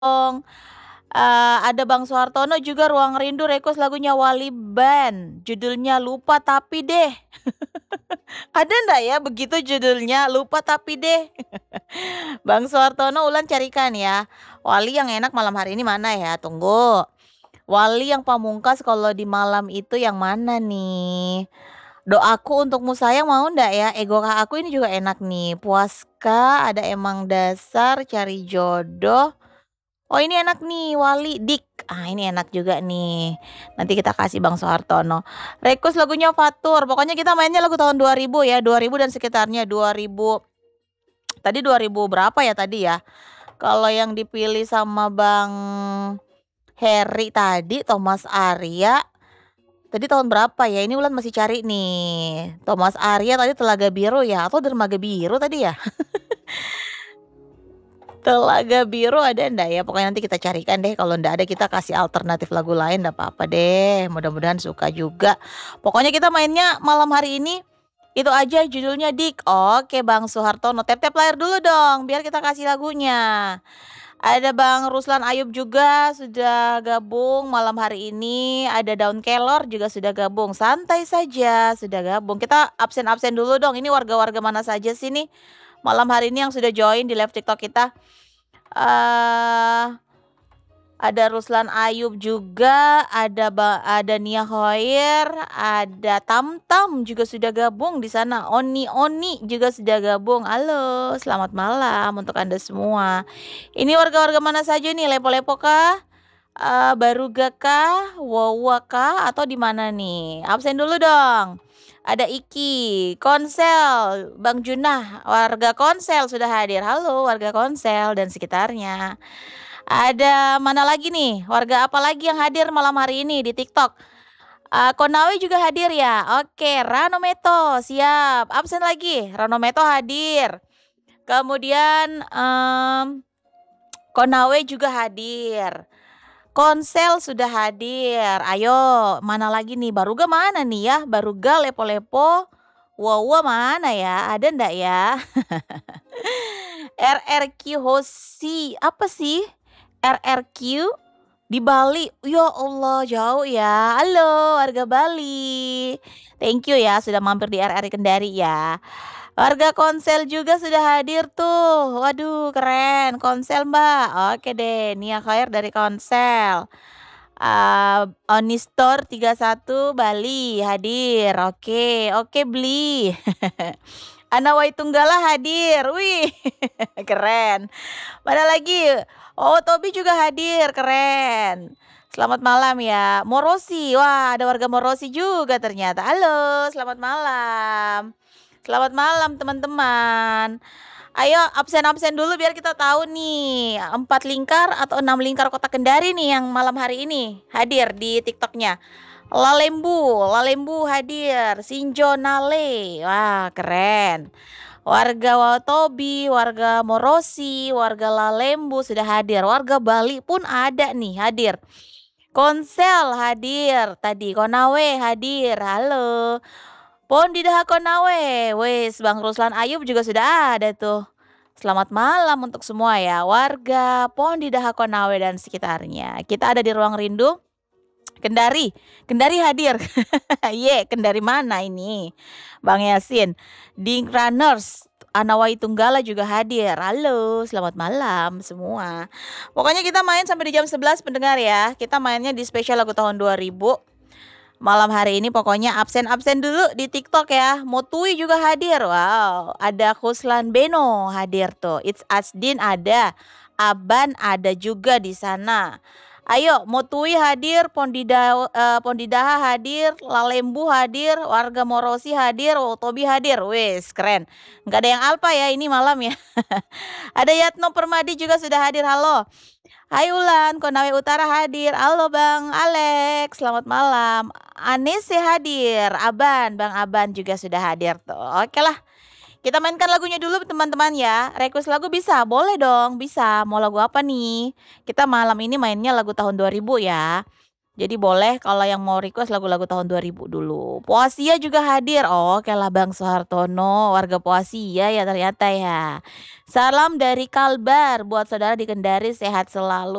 dong. Ada Bang Suhartono juga Ruang Rindu request lagunya Wali Band, judulnya Lupa Tapi Deh. Ada ndak ya begitu judulnya, Lupa Tapi Deh? Bang Suhartono Ulan carikan ya. Wali yang enak malam hari ini mana ya? Tunggu. Wali yang pamungkas kalau di malam itu yang mana nih? Doaku untukmu sayang mau ndak ya? Ego Kak aku ini juga enak nih. Puaskah, ada emang dasar, cari jodoh. Oh ini enak nih, Wali Dik. Ini enak juga nih. Nanti kita kasih Bang Soehartono. Request lagunya Fatur. Pokoknya kita mainnya lagu tahun 2000 ya, 2000 dan sekitarnya 2000. Tadi 2000 berapa ya tadi ya? Kalau yang dipilih sama Bang Heri tadi Thomas Arya. Tadi tahun berapa ya? Ini Ulan masih cari nih. Thomas Arya tadi Telaga Biru ya atau Dermaga Biru tadi ya? Telaga Biru ada ndak ya? Pokoknya nanti kita carikan deh. Kalau ndak ada kita kasih alternatif lagu lain, ndak apa-apa deh. Mudah-mudahan suka juga. Pokoknya kita mainnya malam hari ini itu aja judulnya Dik. Oke Bang Soehartono, tap-tap layar dulu dong biar kita kasih lagunya. Ada Bang Ruslan Ayub juga sudah gabung malam hari ini. Ada Daun Kelor juga sudah gabung. Santai saja sudah gabung. Kita absen-absen dulu dong. Ini warga-warga mana saja sih nih malam hari ini yang sudah join di live TikTok kita. Ada Ruslan Ayub juga, ada Nia Hoir, ada Tamtam juga sudah gabung di sana. Oni juga sudah gabung. Halo, selamat malam untuk Anda semua. Ini warga-warga mana saja nih? Lepo-lepo kah? Baruga kah? Wawa kah? Atau di mana nih? Absen dulu dong. Ada Iki, Konsel, Bang Junah, warga Konsel sudah hadir. Halo warga Konsel dan sekitarnya. Ada mana lagi nih? Warga apa lagi yang hadir malam hari ini di TikTok? Konawe juga hadir ya? Oke, Ranometo siap. Absen lagi, Ranometo hadir. Kemudian Konawe juga hadir. Konsel sudah hadir. Ayo, mana lagi nih? Baruga mana nih ya? Baruga lepo-lepo. Wawa mana ya? Ada ndak ya? RRQ Hosi. Apa sih? RRQ di Bali. Ya Allah, jauh ya. Halo warga Bali. Thank you ya sudah mampir di RRI Kendari ya. Warga Konsel juga sudah hadir tuh. Waduh, keren. Konsel, Mbak. Oke deh, Nia Khair dari Konsel. Onistor 31 Bali hadir. Oke beli. Ana Waitunggala hadir. Wih, keren. Mana lagi? Oh, Tobi juga hadir. Keren. Selamat malam ya. Morosi. Wah, ada warga Morosi juga ternyata. Halo, selamat malam. Selamat malam teman-teman. Ayo absen-absen dulu biar kita tahu nih 4 lingkar atau 6 lingkar kota Kendari nih yang malam hari ini hadir di TikToknya. Lalembu hadir. Sinjo Nale. Wah, keren. Warga Watobi, warga Morosi, warga Lalembu sudah hadir. Warga Bali pun ada nih hadir. Konsel hadir tadi. Konawe hadir. Halo. Pondidaha Konawe. Wes, Bang Ruslan Ayub juga sudah ada tuh. Selamat malam untuk semua ya. Warga Pondidaha Konawe dan sekitarnya. Kita ada di Ruang Rindu. Kendari hadir. Kendari mana ini? Bang Yasin. Ding Runners, Anawai Tunggala juga hadir. Halo, selamat malam semua. Pokoknya kita main sampai di jam 11 pendengar ya. Kita mainnya di spesial lagu tahun 2000. Malam hari ini pokoknya absen-absen dulu di TikTok ya. Motui juga hadir. Wow, ada Khuslan Beno hadir tuh. It's Asdin ada. Aban ada juga di sana. Ayo, Motui hadir, Pondidaha hadir, Lalembu hadir, warga Morosi hadir, Tobi hadir. Wes, keren. Enggak ada yang alpa ya ini malam ya. Ada Yatno Permadi juga sudah hadir. Halo. Hai Ulan, Konawe Utara hadir. Halo Bang Alex, selamat malam. Anese hadir. Bang Aban juga sudah hadir tuh. Oke lah. Kita mainkan lagunya dulu teman-teman ya. Request lagu bisa? Boleh dong, bisa. Mau lagu apa nih? Kita malam ini mainnya lagu tahun 2000 ya. Jadi boleh kalau yang mau request lagu-lagu tahun 2000 dulu. Poasia juga hadir. Okelah Bang Soehartono, warga Poasia ya ternyata ya. Salam dari Kalbar buat saudara di Kendari, sehat selalu.